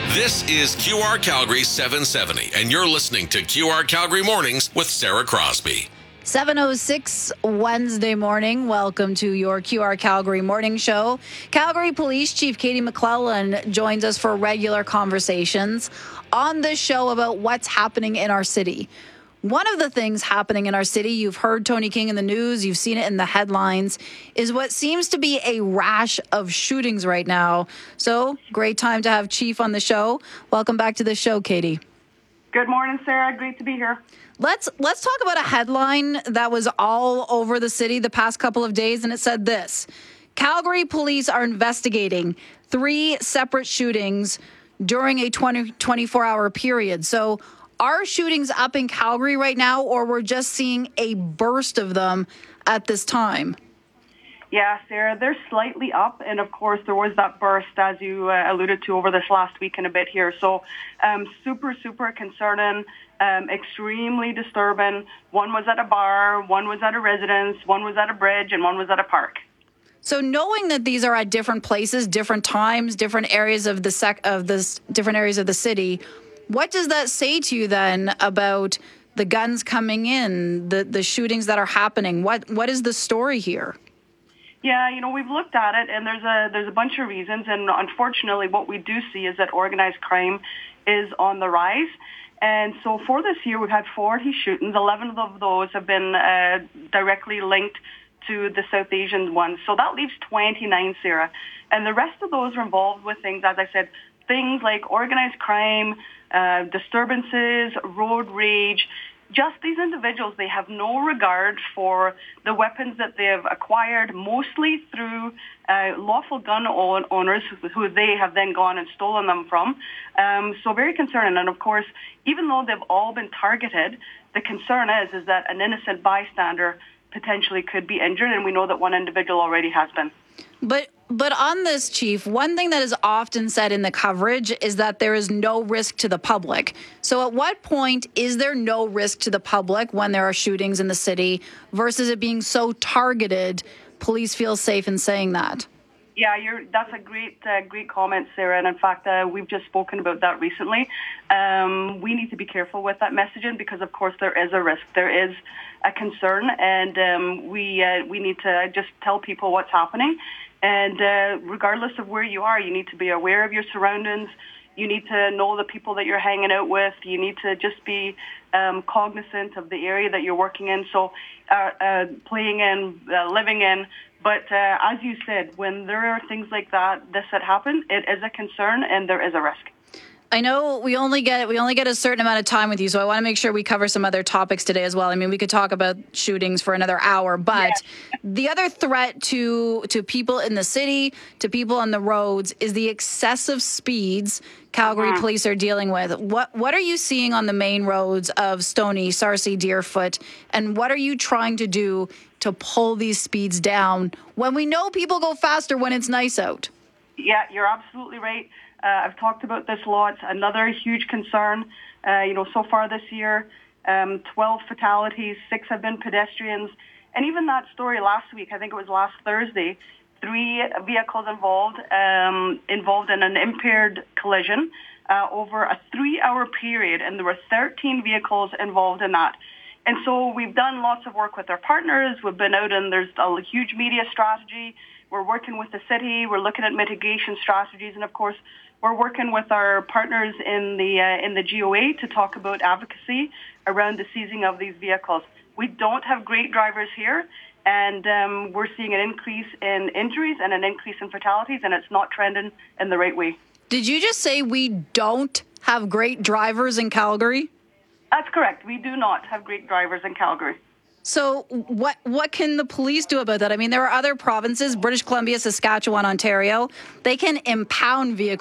This is QR Calgary 770, and you're listening to QR Calgary Mornings with Sarah Crosby. 7:06 Wednesday morning. Welcome to your QR Calgary morning show. Calgary Police Chief Katie McClellan joins us for regular conversations on this show about what's happening in our city. One of the things happening in our city, you've heard Tony King in the news, you've seen it in the headlines, is what seems to be a rash of shootings right now. So, great time to have Chief on the show. Welcome back to the show, Katie. Good morning, Sarah. Great to be here. Let's talk about a headline that was all over the city the past couple of days, and it said this: Calgary police are investigating 3 separate shootings during a 24-hour period. So are shootings up in Calgary right now, or we're just seeing a burst of them at this time? Yeah, Sarah, they're slightly up. And of course, there was that burst, as you alluded to, over this last week and a bit here. So super concerning, extremely disturbing. One was at a bar, one was at a residence, one was at a bridge, and one was at a park. So knowing that these are at different places, different times, different areas of different areas of the city, what does that say to you then about the guns coming in, the shootings that are happening? What is the story here? Yeah, we've looked at it, and there's a bunch of reasons, and unfortunately what we do see is that organized crime is on the rise. And so for this year, we've had 40 shootings. 11 of those have been directly linked to the South Asian ones. So that leaves 29, Sarah. And the rest of those are involved with things, as I said, things like organized crime, disturbances, road rage. Just these individuals, they have no regard for the weapons that they have acquired, mostly through lawful gun owners who they have then gone and stolen them from. So very concerning. And of course, even though they've all been targeted, the concern is that an innocent bystander potentially could be injured, and we know that one individual already has been. But on this, Chief, one thing that is often said in the coverage is that there is no risk to the public. So at what point is there no risk to the public when there are shootings in the city versus it being so targeted? Police feel safe in saying that. Yeah, that's a great comment, Sarah. And in fact, we've just spoken about that recently. We need to be careful with that messaging because, of course, there is a risk. There is a concern, and we need to just tell people what's happening. And regardless of where you are, you need to be aware of your surroundings. You need to know the people that you're hanging out with. You need to just be cognizant of the area that you're working in, so playing in, living in. But as you said, when there are things like that happen, it is a concern and there is a risk. I know we only get a certain amount of time with you, so I want to make sure we cover some other topics today as well. I mean, we could talk about shootings for another hour, but the other threat to people in the city, to people on the roads, is the excessive speeds Calgary police are dealing with. What are you seeing on the main roads of Stoney, Sarcee, Deerfoot, and what are you trying to do to pull these speeds down when we know people go faster when it's nice out? Yeah, you're absolutely right. I've talked about this a lot. Another huge concern, so far this year, 12 fatalities, 6 have been pedestrians. And even that story last week, I think it was last Thursday, 3 vehicles involved in an impaired collision over a 3-hour period, and there were 13 vehicles involved in that. And so we've done lots of work with our partners. We've been out, and there's a huge media strategy. We're working with the city. We're looking at mitigation strategies, and of course, we're working with our partners in the GOA to talk about advocacy around the seizing of these vehicles. We don't have great drivers here, and we're seeing an increase in injuries and an increase in fatalities, and it's not trending in the right way. Did you just say we don't have great drivers in Calgary? That's correct. We do not have great drivers in Calgary. So what can the police do about that? I mean, there are other provinces, British Columbia, Saskatchewan, Ontario. They can impound vehicles